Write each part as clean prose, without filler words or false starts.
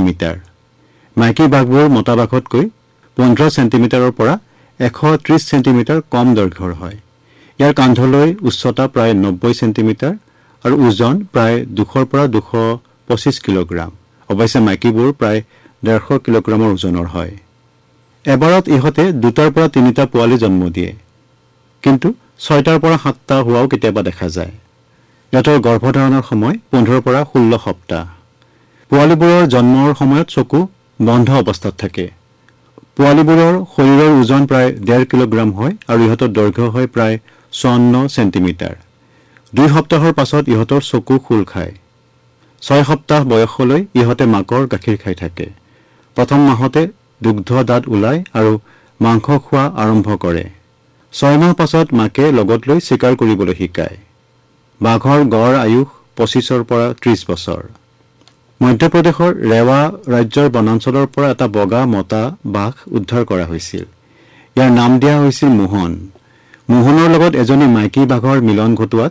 Metre. মাইকী বাঘবোৰ মতা বাঘতকৈ 15 চেণ্টিমিটাৰৰ পৰা 130 চেণ্টিমিটাৰ কম দৈৰ্ঘ্যৰ হয়। ইয়াৰ কান্ধলৈ উচ্চতা প্ৰায় 90 চেণ্টিমিটাৰ আৰু ওজন প্ৰায় 200 পৰা 225 কিলোগ্ৰাম। অৱশ্যে মাইকীবোৰ প্ৰায় 150 কিলোগ্ৰামৰ ওজনৰ হয়। এবাৰত ইহঁতে 2টাৰ পৰা 3টা পোৱালি জন্ম দিয়ে, কিন্তু 6টাৰ পৰা 7টা হোৱাও কেতিয়াবা দেখা যায়। ইহঁতৰ গৰ্ভধাৰণৰ সময় 15 পৰা 16 সপ্তাহ। পোৱালিবোৰৰ জন্মৰ সময়ত চকু বন্ধ অৱস্থাত থাকে। পোৱালিবোৰৰ শৰীৰৰ ওজন প্ৰায় 1.5 কিলোগ্ৰাম হয় আৰু ইহঁতৰ দৈৰ্ঘ্য হয় প্ৰায় 54 চেণ্টিমিটাৰ। 2 সপ্তাহৰ পাছত ইহঁতৰ চকু খোল খায়। 6 সপ্তাহ বয়সলৈ ইহঁতে মাকৰ গাখীৰ খাই থাকে। প্ৰথম মাহতে দুগ্ধ দাঁত ওলায় আৰু মাংস খোৱা আৰম্ভ কৰে। 6 মাহ পাছত মাকে লগত লৈ চিকাৰ কৰিবলৈ শিকায়। বাঘৰ গড় আয়ুস 25 পৰা 30 বছৰ। মধ্যপ্ৰদেশৰ ৰেৱা ৰাজ্যৰ বনাঞ্চলৰ পৰা এটা বগা মতা বাঘ উদ্ধাৰ কৰা হৈছিল। ইয়াৰ নাম দিয়া হৈছিল মোহন। মোহনৰ লগত এজনী মাইকী বাঘৰ মিলন ঘটোৱাত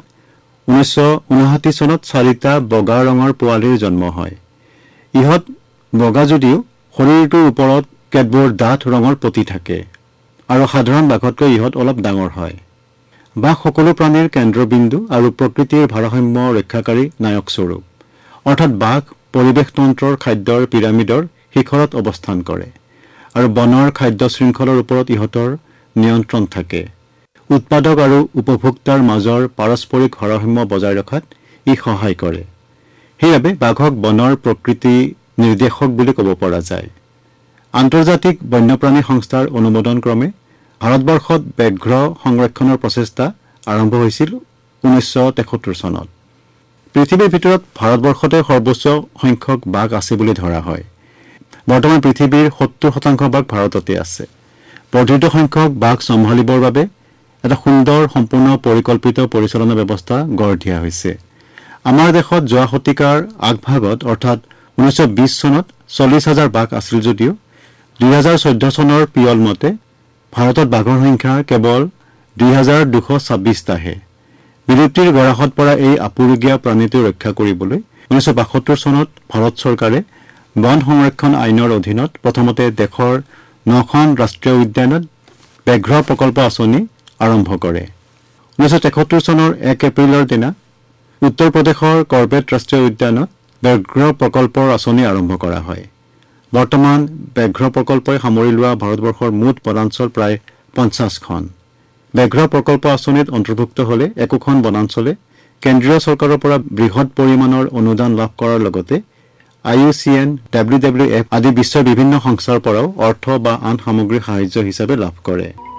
1959 চনত 4টা বগা ৰঙৰ পোৱালিৰ জন্ম হয়। ইহঁত বগা যদিও শৰীৰটোৰ ওপৰত কেতবোৰ ডাঠ ৰঙৰ পতি থাকে আৰু সাধাৰণ বাঘতকৈ ইহঁত অলপ ডাঙৰ হয়। বাঘ সকলো প্ৰাণীৰ কেন্দ্ৰবিন্দু আৰু প্ৰকৃতিৰ ভাৰসাম্য ৰক্ষাকাৰী নায়কস্বৰূপ, অৰ্থাৎ বাঘ পৰিৱেশতন্ত্ৰৰ খাদ্যৰ পিৰামিডৰ শিখৰত অৱস্থান কৰে আৰু বনৰ খাদ্য শৃংখলৰ ওপৰত ইহঁতৰ নিয়ন্ত্ৰণ থাকে। উৎপাদক আৰু উপভোক্তাৰ মাজৰ পাৰস্পৰিক ভাৰসাম্য বজাই ৰখাত ই সহায় কৰে। সেইবাবে বাঘক বনৰ প্ৰকৃতি নিৰ্দেশক বুলি ক'ব পৰা যায়। আন্তৰ্জাতিক বন্যপ্ৰাণী সংস্থাৰ অনুমোদন ক্ৰমে ভাৰতবৰ্ষত ব্যাঘ্ৰ সংৰক্ষণৰ প্ৰচেষ্টা আৰম্ভ হৈছিল 1973 চনত। পৃথিৱীৰ ভিতৰত ভাৰতবৰ্ষতে সৰ্বোচ্চ সংখ্যক বাঘ আছে বুলি ধৰা হয়। বৰ্তমান পৃথিৱীৰ 70% বাঘ ভাৰততে আছে। বৰ্ধিত সংখ্যক বাঘ চম্ভালিবৰ বাবে এটা সুন্দৰ সম্পূৰ্ণ পৰিকল্পিত পৰিচালনা ব্যৱস্থা গঢ় দিয়া হৈছে। আমাৰ দেশত যোৱা শতিকাৰ আগভাগত অৰ্থাৎ 1920 চনত 40,000 বাঘ আছিল যদিও 2014 চনৰ পিয়ল মতে ভাৰতত বাঘৰ সংখ্যা কেৱল 2,226টাহে। বিলুপ্তিৰ গৰাহত পৰা এই আপুৰুগীয়া প্ৰাণীটো ৰক্ষা কৰিবলৈ 1972 চনত ভাৰত চৰকাৰে বন সংৰক্ষণ আইনৰ অধীনত প্ৰথমতে দেশৰ 9খন ৰাষ্ট্ৰীয় উদ্যানত ব্যাঘ্ৰ প্ৰকল্প আঁচনি আৰম্ভ কৰে। 1973 চনৰ 1 এপ্ৰিলৰ দিনা উত্তৰ প্ৰদেশৰ কৰ্বেট ৰাষ্ট্ৰীয় উদ্যানত ব্যাঘ্ৰ প্ৰকল্পৰ আঁচনি আৰম্ভ কৰা হয়। বৰ্তমান ব্যাঘ্ৰ প্ৰকল্পই সামৰি লোৱা ভাৰতবৰ্ষৰ মুঠ বনাঞ্চল প্ৰায় 50খন। ব্যাঘ্ৰ প্ৰকল্প আঁচনিত অন্তৰ্ভুক্ত হলে একোখন বনাঞ্চলে কেন্দ্ৰীয় চৰকাৰৰ পৰা বৃহৎ পৰিমাণৰ অনুদান লাভ কৰাৰ লগতে IUCN, WWF আদি বিশ্বৰ বিভিন্ন সংস্থাৰ পৰাও অৰ্থ বা আন সামগ্ৰিক সাহায্য হিচাপে লাভ কৰে।